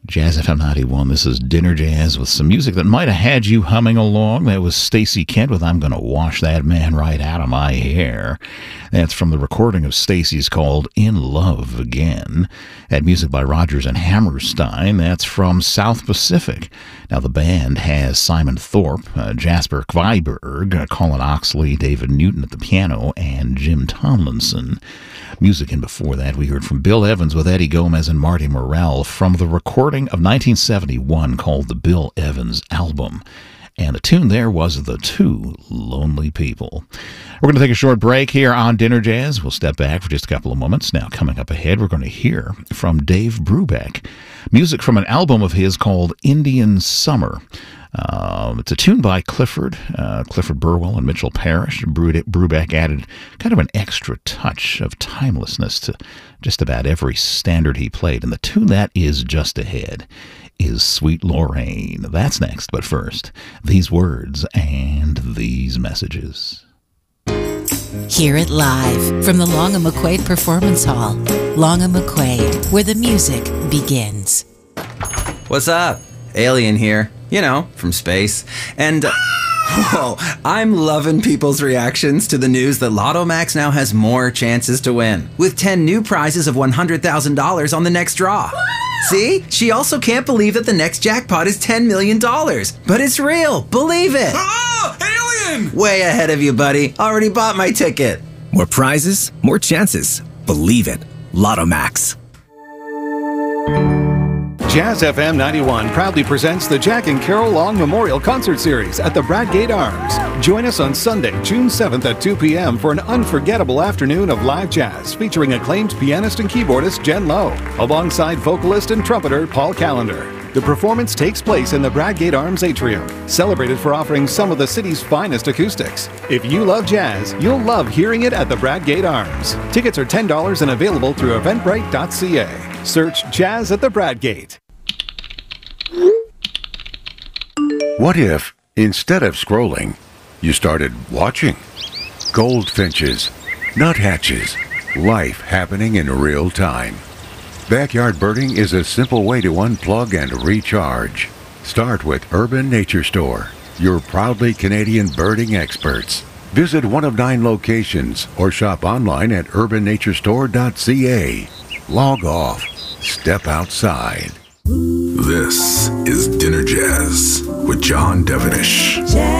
Jazz FM 91, this is Dinner Jazz with some music that might have had you humming along. That was Stacey Kent with I'm Gonna Wash That Man Right Out of My Hair. That's from the recording of Stacey's called In Love Again. That music by Rodgers and Hammerstein. That's from South Pacific. Now the band has Simon Thorpe, Jasper Kviberg, Colin Oxley, David Newton at the piano, and Jim Tomlinson. Music, and before that we heard from Bill Evans with Eddie Gomez and Marty Morell from the recording of 1971 called the Bill Evans Album. And the tune there was The Two Lonely People. We're going to take a short break here on Dinner Jazz. We'll step back for just a couple of moments. Now, coming up ahead, we're going to hear from Dave Brubeck. Music from an album of his called Indian Summer. It's a tune by Clifford Burwell and Mitchell Parrish. Brubeck added kind of an extra touch of timelessness to just about every standard he played. And the tune that is just ahead is Sweet Lorraine. That's next, but first, these words and these messages. Hear it live from the Long & McQuaid Performance Hall. Long & McQuaid, where the music begins. What's up? Alien here. You know, from space. And, whoa, I'm loving people's reactions to the news that Lotto Max now has more chances to win, with 10 new prizes of $100,000 on the next draw. See? She also can't believe that the next jackpot is $10 million. But it's real. Believe it. Oh, alien! Way ahead of you, buddy. Already bought my ticket. More prizes, more chances. Believe it. Lotto Max. Jazz FM 91 proudly presents the Jack and Carol Long Memorial Concert Series at the Bradgate Arms. Join us on Sunday, June 7th at 2 p.m. for an unforgettable afternoon of live jazz featuring acclaimed pianist and keyboardist Jen Lowe, alongside vocalist and trumpeter Paul Callender. The performance takes place in the Bradgate Arms Atrium, celebrated for offering some of the city's finest acoustics. If you love jazz, you'll love hearing it at the Bradgate Arms. Tickets are $10 and available through eventbrite.ca. Search Jazz at the Bradgate. What if, instead of scrolling, you started watching? Goldfinches, nuthatches, life happening in real time. Backyard birding is a simple way to unplug and recharge. Start with Urban Nature Store, your proudly Canadian birding experts. Visit one of 9 locations or shop online at urbannaturestore.ca. Log off. Step outside. This is Dinner Jazz with John Devenish.